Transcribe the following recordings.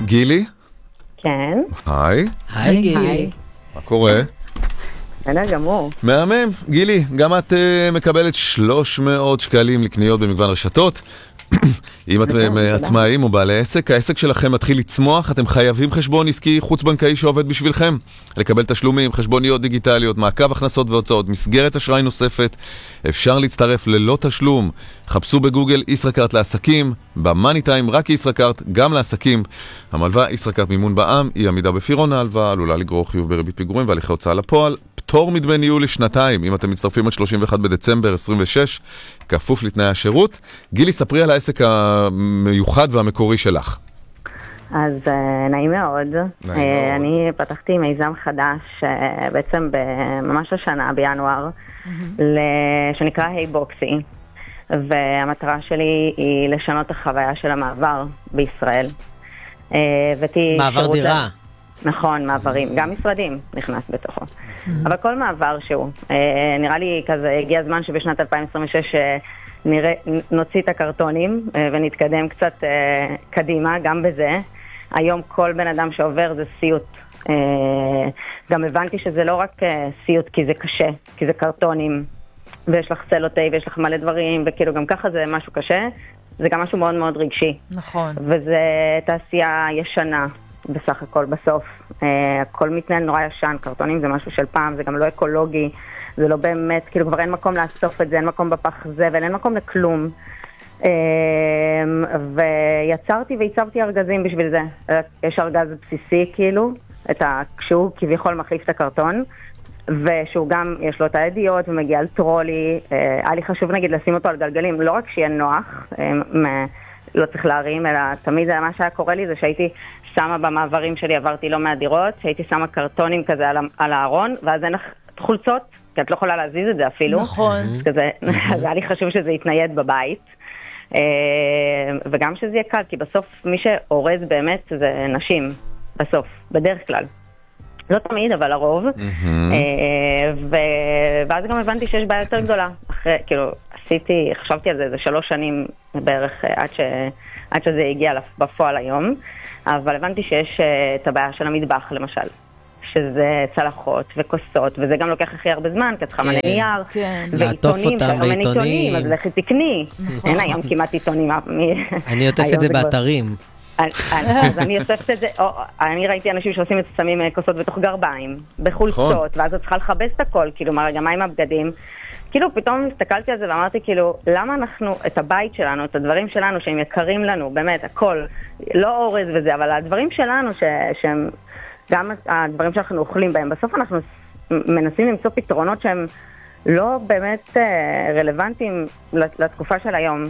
גילי? כן. היי. היי גילי. מה קורה? בסדר גמור. מהמם. גילי, גם את מקבלת 300 שקלים לקניות במגוון רשתות. אם אתם עצמאים או בעלי עסק, העסק שלכם מתחיל לצמוח, אתם חייבים חשבון עסקי חוץ-בנקאי שעובד בשבילכם. לקבל תשלומים, חשבוניות דיגיטליות, מעקב הכנסות והוצאות, מסגרת אשראי נוספת. אפשר להצטרף ללא תשלום. חפשו בגוגל ישראכרט לעסקים, במאני טיים רק ישראכרט, גם לעסקים. המלווה ישראכרט מימון בע"מ, היא עמידה בפירעון ההלוואה, עלולה לגרור חיוב בריבית פיגורים והליכי הוצאה לפועל. פטור מדמי ניהול לשנתיים, אם אתם מצטרפים עד 31 בדצמבר 26, כפוף לתנאי השירות. גילי, ספרי על העסק המיוחד והמקורי שלך. אז נעים מאוד. אני פתחתי מיזם חדש, בעצם ממש השנה, בינואר, שנקרא היי בוקסי. והמטרה שלי היא לשנות את החוויה של המעבר בישראל. מעבר דירה. נכון, מעברים. גם משרדים נכנס בתוכו. אבל כל מעבר שהוא. נראה לי כזה, הגיע הזמן שבשנת 2026 נוציא את הקרטונים ונתקדם קצת קדימה, גם בזה. היום כל בן אדם שעובר זה סיוט. גם הבנתי שזה לא רק סיוט כי זה קשה, כי זה קרטונים, ויש לך סלוטי ויש לך מלא דברים, וכאילו גם ככה זה משהו קשה, זה גם משהו מאוד מאוד רגשי. נכון. וזה תעשייה ישנה. בסך הכל בסוף, הכל מתנהל נורא ישן, קרטונים זה משהו של פעם, זה גם לא אקולוגי, זה לא באמת, כאילו כבר אין מקום לאסוף את זה, אין מקום בפח זבל, אין מקום לכלום. ויצרתי והצבתי ארגזים בשביל זה. יש ארגז בסיסי כאילו, כשהוא כביכול מחליף את הקרטון, ושהוא גם, יש לו את הידיעות ומגיע על טרולי, היה לי חשוב נגיד לשים אותו על גלגלים, לא רק שיהיה נוח, לא צריך להרים, אלא תמיד מה שהיה קורה לי זה שהייתי שמה במעברים שלי, עברתי לא מהדירות, שהייתי שמה קרטונים כזה על הארון, ואז אין לך חולצות, כי את לא יכולה להזיז את זה אפילו. נכון. אז היה לי חשוב שזה יתנייד בבית, וגם שזה יהיה קל, כי בסוף מי שאורז באמת זה נשים, בסוף, בדרך כלל. לא תמיד, אבל הרוב. ואז גם הבנתי שיש בעיה יותר גדולה. כאילו, חשבתי על זה 3 שנים בערך עד שזה הגיע בפועל היום, אבל הבנתי שיש את הבעיה של המטבח למשל, שזה צלחות וכוסות, וזה גם לוקח הכי הרבה זמן, כי את צריכה מלא נייר, ועיתונים, עיתונים, אז לכי תקני. אין היום כמעט עיתונים. אני עוטף את זה באתרים. אז אני אוספת את זה, אני ראיתי אנשים שעושים את שמים כוסות בתוך גרביים, בחולצות, ואז את צריכה לחבש את הכל, כאילו, גם מה עם הבגדים? כאילו, פתאום הסתכלתי על זה ואמרתי, כאילו, למה אנחנו, את הבית שלנו, את הדברים שלנו, שהם יקרים לנו, באמת, הכל, לא אורז וזה, אבל הדברים שלנו, שהם, גם הדברים שאנחנו אוכלים בהם, בסוף אנחנו מנסים למצוא פתרונות שהם לא באמת רלוונטיים לתקופה של היום.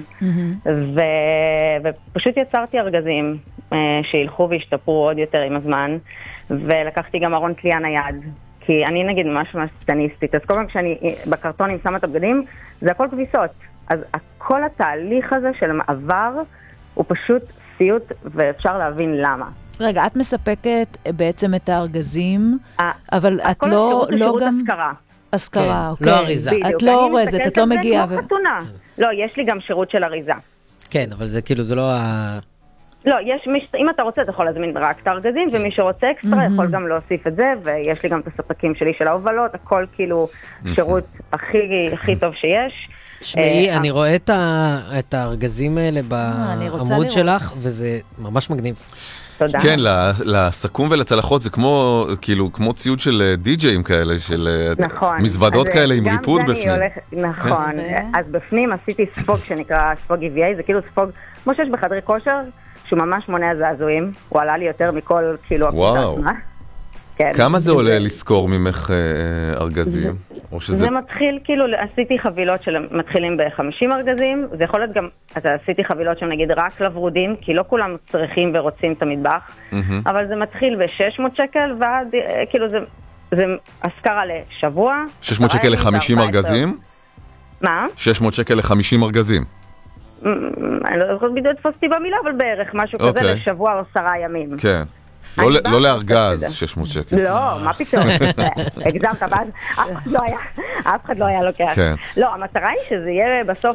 ופשוט יצרתי ארגזים שילכו וישתפרו עוד יותר עם הזמן, ולקחתי גם ארון תלייה נייד, כי אני נגיד ממש סטניסטית, אז כל פעם כשאני בקרטונים שמה את הבגדים, זה הכל כביסות. אז כל התהליך הזה של המעבר הוא פשוט סיוט, ואפשר להבין למה. רגע, את מספקת בעצם את הארגזים, אבל את לא גם... אזכרה, אוקיי. לא אריזה. את לא אורזת, את לא מגיעה. לא, יש לי גם שירות של אריזה. כן, אבל זה כאילו, זה לא לא, אם אתה רוצה, אתה יכול להזמין רק את הארגזים, ומי שרוצה אקסטרה יכול גם להוסיף את זה, ויש לי גם את הספקים שלי של ההובלות, הכל כאילו שירות הכי טוב שיש. שמעי, אני רואה את הארגזים האלה בעמוד שלך, וזה ממש מגניב. תודה. כן, לסכום ולצלחות זה כמו ציוד של די-ג'אים כאלה, של מזוודות כאלה עם ריפוד בפנים. נכון, אז בפנים עשיתי ספוג שנקרא ספוג EVA, זה כאילו ספוג, כמו שיש בחדרי כושר, שהוא ממש מונע זעזועים, הוא עלה לי יותר מכל כאילו וואו. כמה זה עולה לזכור ממך ארגזים? זה מתחיל, כאילו, עשיתי חבילות שמתחילים ב-50 ארגזים, זה יכול להיות גם, אז עשיתי חבילות שהם נגיד רק לברודים, כי לא כולם צריכים ורוצים את המטבח, אבל זה מתחיל ב-600 שקל, ועד, כאילו, זה אזכרה לשבוע. 600 שקל ל-50 ארגזים? מה? 600 שקל ל-50 ארגזים. אני לא זוכרת בדיוק תפוסתי במילה, אבל בערך משהו כזה לשבוע או 10 ימים. כן. לא לארגז 600 שקל. לא, מה פתאום? הגזמת, אף אחד לא היה לוקח. לא, המטרה היא שזה יהיה בסוף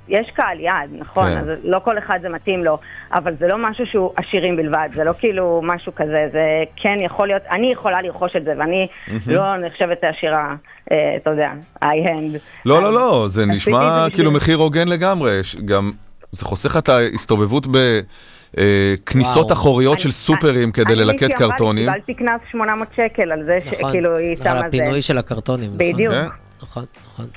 יש קהל יעד, נכון, אז לא כל אחד זה מתאים לו, אבל זה לא משהו שהוא עשירים בלבד, זה לא כאילו משהו כזה, זה כן יכול להיות, אני יכולה לרכוש את זה, ואני לא נחשבת עשירה, אתה יודע, high-end. לא, זה נשמע כאילו מחיר הוגן לגמרי, גם זה חוסך את ההסתובבות בכניסות אחוריות של סופרים כדי ללקט קרטונים. אני קיבלתי קנס 800 שקל על זה שכאילו היא שמה זה. על הפינוי של הקרטונים. בדיוק. נכון.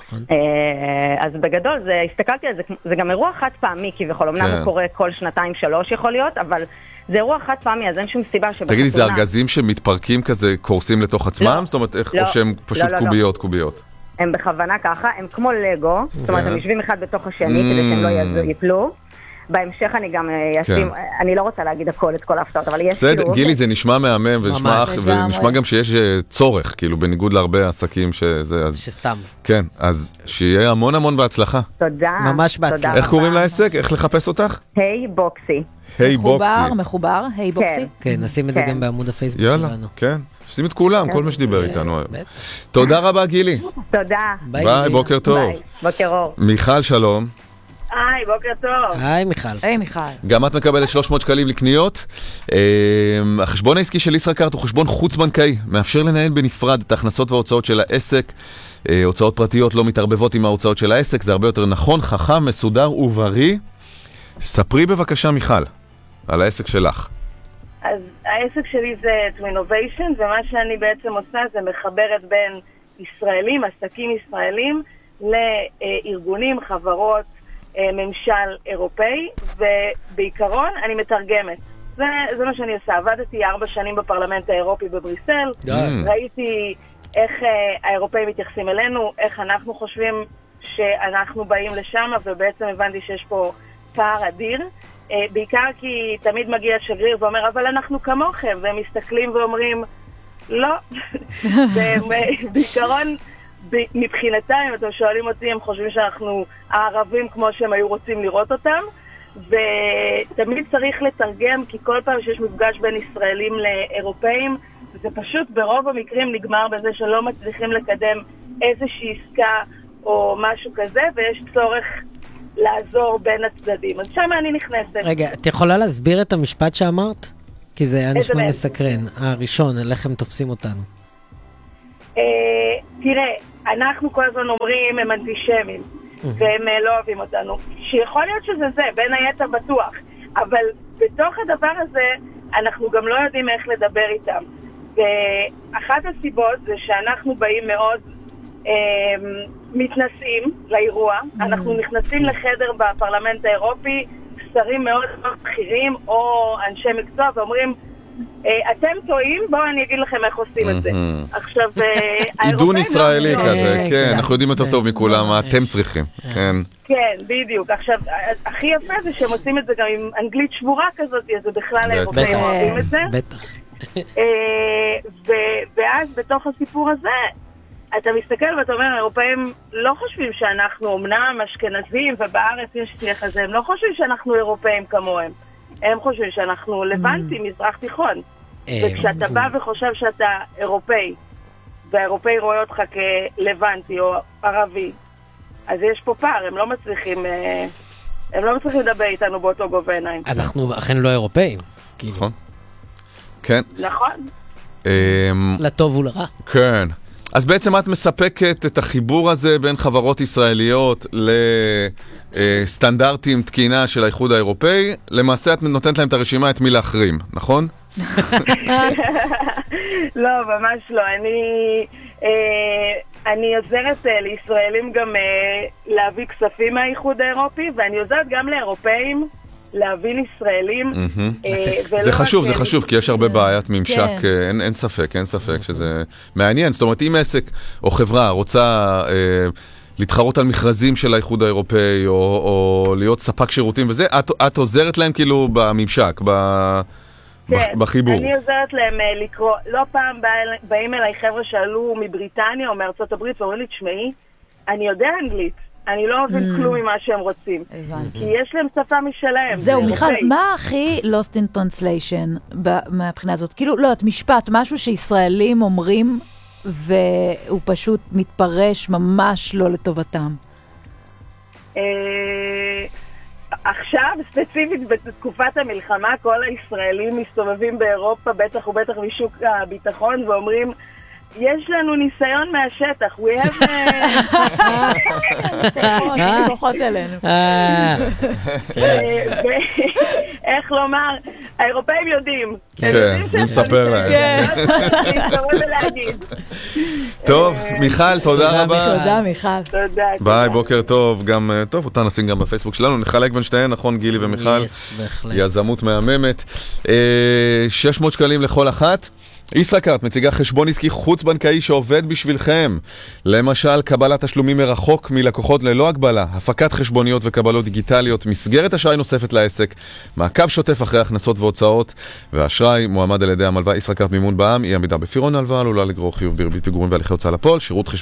אז בגדול, הסתכלתי על זה, זה גם אירוע חד פעמי כביכול, אמנם הוא קורה כל 2-3 יכול להיות, אבל זה אירוע חד פעמי, אז אין שום סיבה שבחתונה... תגידי, זה ארגזים שמתפרקים כזה, קורסים לתוך עצמם? זאת אומרת, או שהם פשוט קוביות? הם בכוונה ככה, הם כמו לגו, זאת אומרת, הם יושבים אחד בתוך השני, כדי שהם לא ייפלו. בהמשך אני גם אשים, אני לא רוצה להגיד הכל, את כל ההפתעות, אבל יש כאילו... גילי, זה נשמע מהמם, ונשמע גם שיש צורך, כאילו, בניגוד להרבה עסקים שזה... שסתם. כן, אז שיהיה המון בהצלחה. תודה. ממש בהצלחה. איך קוראים לעסק? איך לחפש אותך? היי בוקסי. היי בוקסי. מחובר, היי בוקסי. כן, נשים את זה גם בעמוד הפייסבוק שלנו. יאללה, כן. שים את כולם, כל מי שדיבר איתנו היום. תודה רבה, גילי. תודה. ביי, בוקר טוב. ביי, בוקר אור. מיכל, שלום. היי, בוקר טוב. היי, מיכל. היי, מיכל. גם את מקבלת 300 שקלים לקניות. החשבון העסקי של ישראכרט הוא חשבון חוץ-בנקאי, מאפשר לנהל בנפרד את ההכנסות וההוצאות של העסק. הוצאות פרטיות לא מתערבבות עם ההוצאות של העסק, זה הרבה יותר נכון, חכם, מסודר ובריא. ספרי בבקשה, מיכל, על העסק שלך. אז העסק שלי זה Twinnovation, ומה שאני בעצם עושה זה מחברת בין ישראלים, עסקים ישראלים, לארגונים, חברות, ממשל אירופאי, ובעיקרון אני מתרגמת. זה מה שאני עושה. עבדתי 4 שנים בפרלמנט האירופי בבריסל, ראיתי איך האירופאים מתייחסים אלינו, איך אנחנו חושבים שאנחנו באים לשם, ובעצם הבנתי שיש פה פער אדיר. בעיקר כי תמיד מגיע שגריר ואומר, אבל אנחנו כמוכם, והם מסתכלים ואומרים, לא. בעיקרון, מבחינתם, אם אתם שואלים אותי, הם חושבים שאנחנו הערבים כמו שהם היו רוצים לראות אותם, ותמיד צריך לתרגם, כי כל פעם שיש מפגש בין ישראלים לאירופאים, זה פשוט ברוב המקרים נגמר בזה שלא מצליחים לקדם איזושהי עסקה או משהו כזה, ויש צורך לעזור בין הצדדים. אז שם אני נכנסת. רגע, את יכולה להסביר את המשפט שאמרת? כי זה היה נשמע מסקרן. הראשון, על איך הם תופסים אותנו. תראה, אנחנו כל הזמן אומרים הם אנטישמים, והם לא אוהבים אותנו. שיכול להיות שזה זה, בין היתר בטוח. אבל בתוך הדבר הזה, אנחנו גם לא יודעים איך לדבר איתם. ואחת הסיבות זה שאנחנו באים מאוד מתנסים לאירוע. אנחנו נכנסים לחדר בפרלמנט האירופי, שרים מאוד בכירים או אנשי מקצוע, ואומרים, אתם טועים, בואו אני אגיד לכם איך עושים את זה. עכשיו, עידון ישראלי כזה, כן, אנחנו יודעים יותר טוב מכולם מה אתם צריכים. כן, בדיוק. עכשיו, הכי יפה זה שהם עושים את זה גם עם אנגלית שבורה כזאת, אז זה בכלל האירופאים אוהבים את זה. בטח. ואז בתוך הסיפור הזה, אתה מסתכל ואתה אומר, האירופאים לא חושבים שאנחנו אומנם אשכנזים ובארץ יש שיח הזה, הם לא חושבים שאנחנו אירופאים כמוהם. הם חושבים שאנחנו לבנטים, מזרח תיכון. וכשאתה בא וחושב שאתה אירופאי, והאירופאי רואה אותך כלבנטי או ערבי, אז יש פה פער, הם לא מצליחים לדבר איתנו באותו גובה עיניים. אנחנו אכן לא אירופאים. נכון. כן. נכון. לטוב ולרע. כן. אז בעצם את מספקת את החיבור הזה בין חברות ישראליות לסטנדרטים תקינה של האיחוד האירופאי. למעשה את נותנת להם את הרשימה את מי להחרים, נכון? לא, ממש לא. אני עוזרת לישראלים גם להביא כספים מהאיחוד האירופי, ואני עוזרת גם לאירופאים להביא לישראלים. זה חשוב, כי יש הרבה בעיית ממשק, אין ספק שזה מעניין. זאת אומרת, אם עסק או חברה רוצה להתחרות על מכרזים של האיחוד האירופאי, או להיות ספק שירותים וזה, את עוזרת להם כאילו בממשק, בחיבור. אני עוזרת להם לקרוא. לא פעם באים אליי חבר'ה שעלו מבריטניה או מארצות הברית, ואומרים לי, תשמעי, אני יודע אנגלית. אני לא אוהב כלום ממה שהם רוצים. כי יש להם שפה משלהם. זהו, מיכל, מה הכי lost in translation מהבחינה הזאת? כאילו, לא, את משפט, משהו שישראלים אומרים, והוא פשוט מתפרש ממש לא לטובתם. עכשיו, ספציפית בתקופת המלחמה, כל הישראלים מסתובבים באירופה, בטח ובטח משוק הביטחון, ואומרים, יש לנו ניסיון מהשטח, we have... כוחות אלינו. איך לומר, האירופאים יודעים. כן, אני מספר להם. טוב, מיכל, תודה רבה. תודה, מיכל. תודה. ביי, בוקר טוב. גם, טוב, אותה נשים גם בפייסבוק שלנו. נחלק בין שתיהן, נכון, גילי ומיכל? יזמות מהממת. 600 שקלים לכל אחת. ישראכרט מציגה חשבון עסקי חוץ-בנקאי שעובד בשבילכם. למשל, קבלת תשלומים מרחוק מלקוחות ללא הגבלה, הפקת חשבוניות וקבלות דיגיטליות, מסגרת אשראי נוספת לעסק, מעקב שוטף אחרי הכנסות והוצאות, והאשראי מועמד על ידי המלווה ישראכרט מימון בע"מ, אי עמידה בפירעון הלוואה עלולה לגרור חיוב בריבית פיגורים והליכי הוצאה לפועל.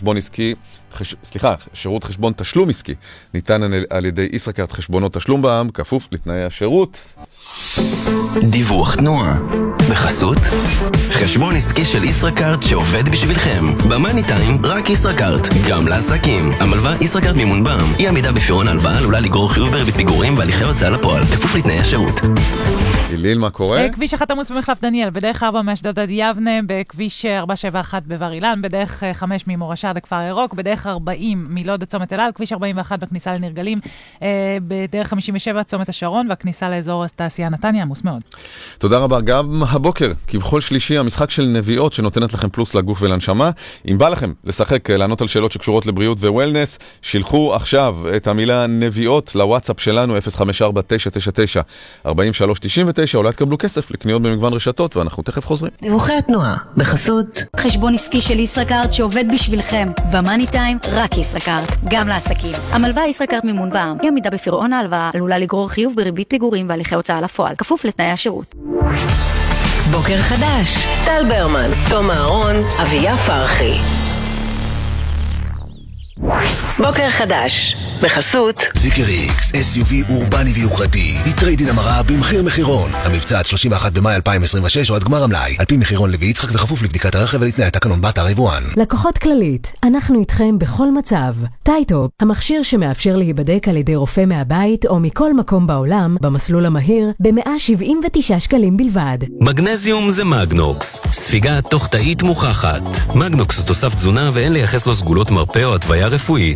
שירות חשבון תשלום עסקי ניתן על ידי ישראכרט חשבונות תשלום בע"מ, כפוף לתנאי השירות. דיווח תנועה בחסות חשבון עסקי של ישראכרט שעובד בשבילכם. במאני טיים רק ישראכרט, גם לעסקים. המלווה ישראכרט מימון בע"מ, אי עמידה בפירעון הלוואה עלולה לגרור חיוב בריבית פיגורים והליכי הוצאה לפועל, כפוף לתנאי השירות. איליל, מה קורה? כביש 1 עמוס במחלף דניאל, בדרך 4 מאשדוד עד יבנה, בכביש 471 בבר אילן, בדרך 5 ממורשה עד הכפר הירוק, בדרך 40 מלוד עד צומת אל על, כביש 41 בכניסה לנרגלים, בדרך 57 צומת השרון, והכניסה לאזור התעשייה נתניה עמוס מאוד. תודה רבה. גם הבוקר, כבכל שלישי, המשחק של נביאות שנותנת לכם פלוס לגוף ולנשמה. אם בא לכם לשחק, לענות על שאלות שקשורות לבריאות ווולנס, שילחו עכשיו את המילה נביאות לוואטסאפ שלנו 054-999-4399, אולי תקבלו כסף לקניות במגוון רשתות, ואנחנו תכף חוזרים. דיווחי התנועה בחסות חשבון עסקי של ישראכרט שעובד בשבילכם. במאני טיים רק ישראכרט, גם לעסקים. המלווה ישראכרט מימון בע"מ, אי עמידה בפירעון ההלוואה עלולה לגרור חיוב בריבית פיגורים והליכי הוצאה לפועל, כפוף לתנאי השירות. בוקר חדש, טל ברמן, תום אהרון, אביה פרחי. בוקר חדש, בחסות זיקר איקס, SUV אורבני ויוקרתי, טרייד-אין המרה במחיר מחירון. המבצע עד 31 במאי 2026 או עד גמר המלאי, על פי מחירון לוי יצחק וכפוף לבדיקת הרכב ולתנאי התקנון באתר היבואן. לקוחות כללית, אנחנו איתכם בכל מצב. טייטופ, המכשיר שמאפשר להיבדק על ידי רופא מהבית או מכל מקום בעולם, במסלול המהיר, ב-179 שקלים בלבד. מגנזיום זה מגנוקס, ספיגה תוך תאית מוכחת. מגנוקס הוא תוסף תזונה ואין לייחס לו סגולות מרפא או התוויה רפואית.